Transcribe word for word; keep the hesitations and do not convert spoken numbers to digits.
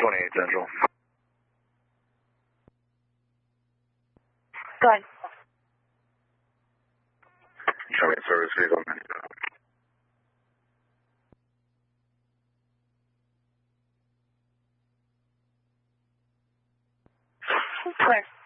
twenty-eight Central. Go ahead. Show me service vehicle. Clear.